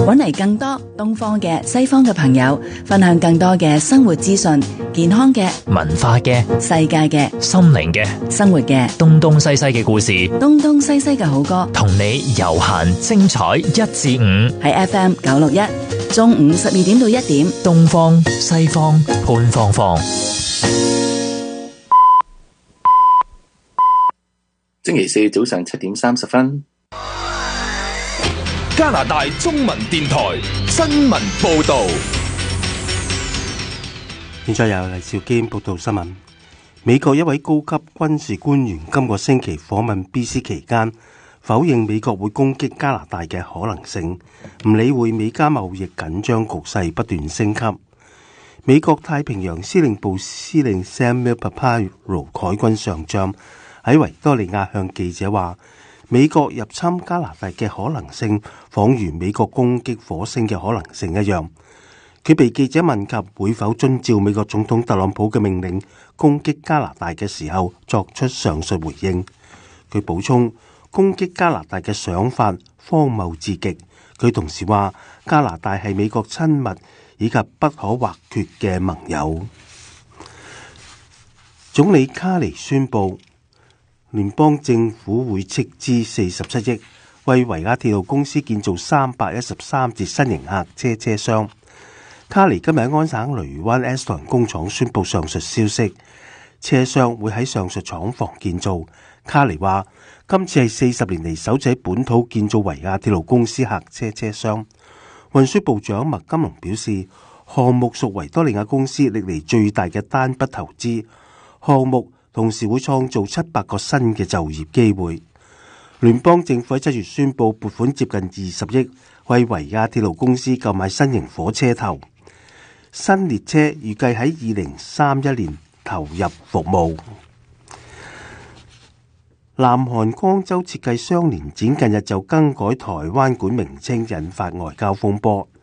搵嚟更多東方嘅、西方嘅朋友，分享更多嘅生活資訊、健康嘅、 文化嘅、 世界嘅、 心靈嘅、 生活嘅、 東西西嘅故事， 東西西嘅好歌， 同你悠閒精彩1至5， 喺 FM 961，中午12點到1點， 東方西方潘芳芳。 星期四早上7點30分， 加拿大中文電台新聞報道。 現在由黎兆堅報道新聞。美國一位高級軍事官員今個星期訪問 BC 期間，否認美國會攻擊加拿大嘅可能性，唔理會美加貿易緊張局勢不斷升級。美國太平洋司令部司令 Samuel Paparo 海軍上將喺維多利亞向記者話，美國入侵加拿大嘅可能性仿如美國攻擊火星嘅可能性一樣。佢被記者問及會否遵照美國總統特朗普嘅命令攻擊加拿大嘅時候，作出上述回應。佢補充，攻擊加拿大嘅想法荒謬至極。佢同時話，加拿大係美國親密以及不可或缺嘅盟友。總理卡尼宣布，聯邦政府會斥資47億，為維亞鐵路公司建造313節新型客車車廂。卡尼今日喺安省雷灣 Eston 工廠宣布上述消息，車廂會喺上述廠房建造。卡尼話，今次係40年嚟首次喺本土建造維亞鐵路公司客車車廂。運輸部長麥金龍表示，項目屬維多利亞公司歷嚟最大嘅單筆投資項目，同時會創造700個新嘅就業機會。聯邦政府喺7月宣布撥款接近20億，為維亞鐵路公司購買新型火車頭。新列車預計喺2031年投入服務。南韓光州設計雙年展近日就更改台灣館名稱，引發外交風波。